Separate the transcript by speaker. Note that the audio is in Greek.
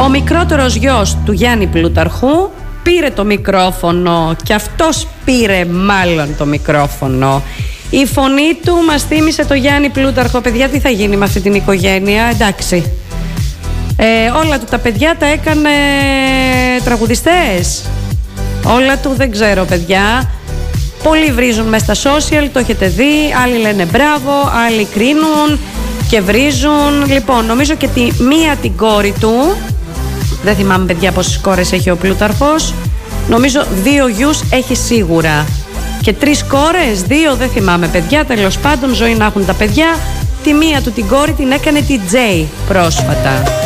Speaker 1: Ο μικρότερος γιος του Γιάννη Πλούταρχου πήρε το μικρόφωνο και αυτός πήρε μάλλον το μικρόφωνο. Η φωνή του μας θύμισε το Γιάννη Πλούταρχο. Παιδιά, τι θα γίνει με αυτή την οικογένεια, εντάξει. Όλα του τα παιδιά τα έκανε τραγουδιστές. Όλα του δεν ξέρω, παιδιά. Πολλοί βρίζουν μέσα στα social, το έχετε δει. Άλλοι λένε μπράβο, άλλοι κρίνουν και βρίζουν. Λοιπόν, νομίζω και τη μία την κόρη του, δεν θυμάμαι, παιδιά, πόσες κόρες έχει ο Πλούταρχος. Νομίζω 2 γιους έχει σίγουρα. Και 3 κόρες, 2 δεν θυμάμαι, παιδιά. Τέλος πάντων, ζωή να έχουν τα παιδιά. Τη μία του την κόρη την έκανε τη Τζέι πρόσφατα.